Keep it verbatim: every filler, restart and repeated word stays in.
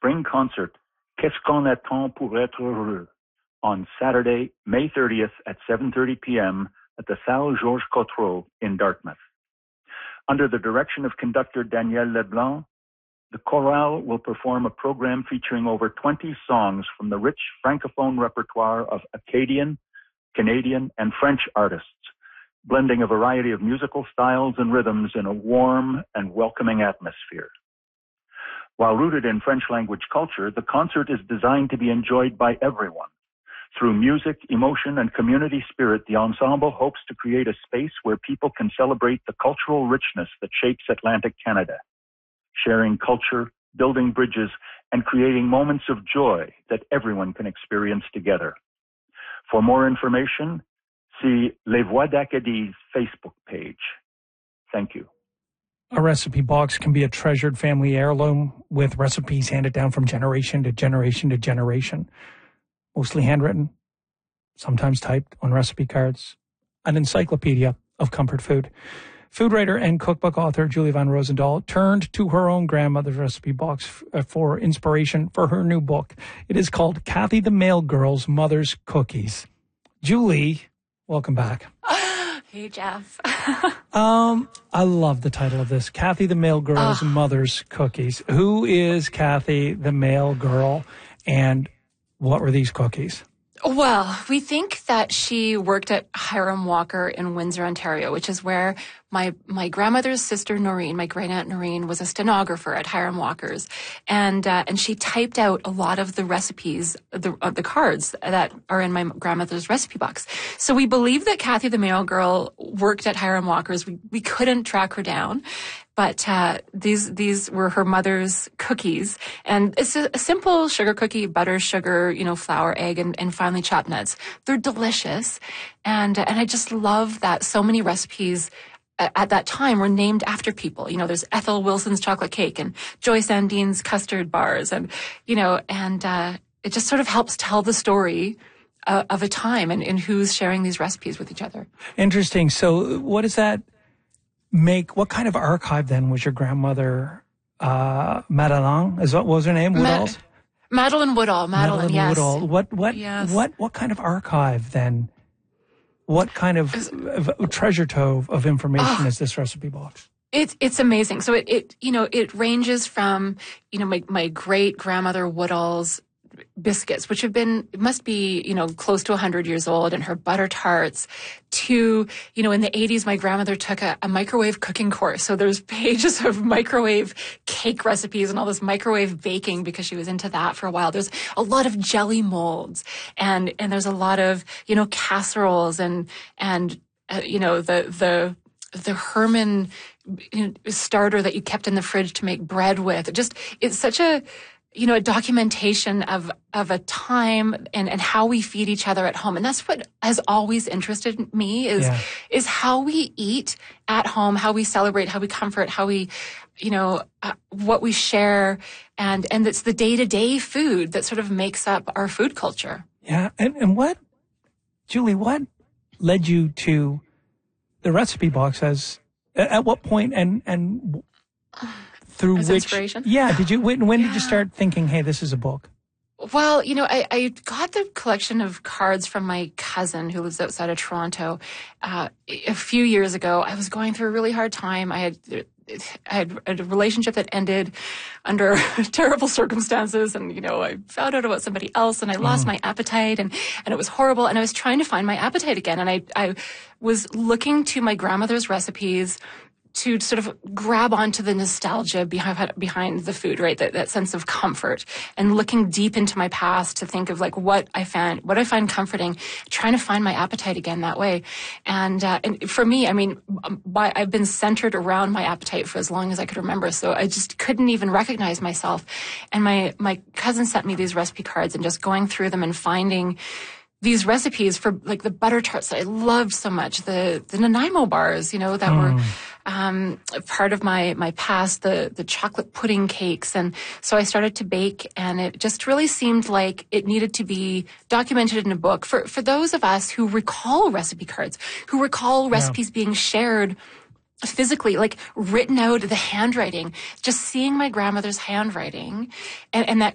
spring concert, Qu'est-ce qu'on attend pour être heureux, on Saturday, May thirtieth at seven thirty p.m. at the Salle Georges Cotreau in Dartmouth. Under the direction of conductor Daniel Leblanc, the chorale will perform a program featuring over twenty songs from the rich francophone repertoire of Acadian, Canadian, and French artists, blending a variety of musical styles and rhythms in a warm and welcoming atmosphere. While rooted in French language culture, the concert is designed to be enjoyed by everyone. Through music, emotion, and community spirit, the ensemble hopes to create a space where people can celebrate the cultural richness that shapes Atlantic Canada, sharing culture, building bridges, and creating moments of joy that everyone can experience together. For more information, see Les Voix d'Acadie's Facebook page. Thank you. A recipe box can be a treasured family heirloom with recipes handed down from generation to generation to generation, mostly handwritten, sometimes typed on recipe cards, an encyclopedia of comfort food. Food writer and cookbook author Julie Van Rosendaal turned to her own grandmother's recipe box for inspiration for her new book. It is called Kathy the Mail Girl's Mother's Cookies. Julie, welcome back. Hey, Jeff. um, I love the title of this, Kathy the Mail Girl's oh. Mother's Cookies. Who is Kathy the Mail Girl, and what were these cookies? Well, we think that she worked at Hiram Walker in Windsor, Ontario, which is where my my grandmother's sister Noreen, my great aunt Noreen, was a stenographer at Hiram Walker's, and uh, and she typed out a lot of the recipes, the uh, the cards that are in my grandmother's recipe box. So we believe that Kathy the Mail Girl worked at Hiram Walker's. We we couldn't track her down. But uh, these these were her mother's cookies, and it's a, a simple sugar cookie: butter, sugar, you know, flour, egg, and, and finely chopped nuts. They're delicious, and and I just love that so many recipes at, at that time were named after people. You know, there's Ethel Wilson's chocolate cake and Joyce Andine's custard bars, and you know, and uh, it just sort of helps tell the story uh, of a time and, and who's sharing these recipes with each other. Interesting. So, what is that? Make what kind of archive then was your grandmother, uh, Madeline? Is what was her name? Woodall? Ma- Madeline Woodall. Madeline, Madeline yes. Woodall. What what yes. what what kind of archive then? What kind of, of treasure trove of information oh, is this recipe box? It's it's amazing. So it, it you know it ranges from you know my my great grandmother Woodall's biscuits, which have been, it must be, you know, close to one hundred years old, and her butter tarts, to, you know, in the eighties, my grandmother took a, a microwave cooking course. So there's pages of microwave cake recipes and all this microwave baking because she was into that for a while. There's a lot of jelly molds, and, and there's a lot of, you know, casseroles and, and, uh, you know, the, the, the Herman starter that you kept in the fridge to make bread with. It just, it's such a, you know, a documentation of, of a time and, and how we feed each other at home. And that's what has always interested me is, yeah. is how we eat at home, how we celebrate, how we comfort, how we, you know, uh, what we share. And, and it's the day-to-day food that sort of makes up our food culture. Yeah. And, and what, Julie, what led you to the recipe box as, at what point and, and, through As which, inspiration? Yeah. Did you, when, when yeah. did you start thinking, hey, this is a book? Well, you know, I, I got the collection of cards from my cousin who lives outside of Toronto. Uh, a few years ago, I was going through a really hard time. I had, I had a relationship that ended under terrible circumstances. And, you know, I found out about somebody else and I lost mm. my appetite and, and it was horrible. And I was trying to find my appetite again. And I, I was looking to my grandmother's recipes to sort of grab onto the nostalgia behind behind the food, right? That that sense of comfort, and looking deep into my past to think of like what I found, what I find comforting, trying to find my appetite again that way. And uh, and for me, I mean, by, I've been centered around my appetite for as long as I could remember, so I just couldn't even recognize myself. And my my cousin sent me these recipe cards, and just going through them and finding these recipes for like the butter tarts that I loved so much, the the Nanaimo bars, you know, that mm. were um, part of my my past, the the chocolate pudding cakes, and so I started to bake, and it just really seemed like it needed to be documented in a book for for those of us who recall recipe cards, who recall recipes yeah. being shared physically, like written out, the handwriting, just seeing my grandmother's handwriting and, and that